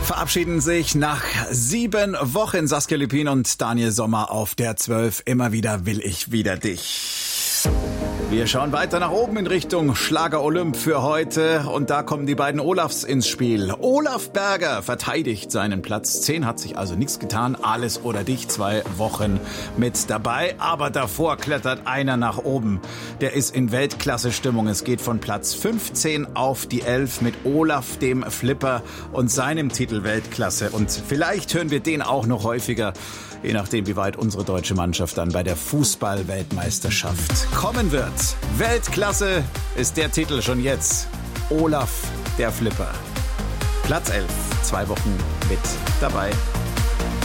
verabschieden sich nach 7 Wochen Saskia Lüpin und Daniel Sommer auf der 12. Immer wieder will ich wieder dich. Wir schauen weiter nach oben in Richtung Schlager Olymp für heute und da kommen die beiden Olafs ins Spiel. Olaf Berger verteidigt seinen Platz 10, hat sich also nichts getan. Alles oder dich, 2 Wochen mit dabei, aber davor klettert einer nach oben. Der ist in Weltklasse-Stimmung. Es geht von Platz 15 auf die 11 mit Olaf dem Flipper und seinem Titel Weltklasse. Und vielleicht hören wir den auch noch häufiger, je nachdem, wie weit unsere deutsche Mannschaft dann bei der Fußball-Weltmeisterschaft kommen wird. Weltklasse ist der Titel schon jetzt. Olaf, der Flipper. Platz 11, 2 Wochen mit dabei.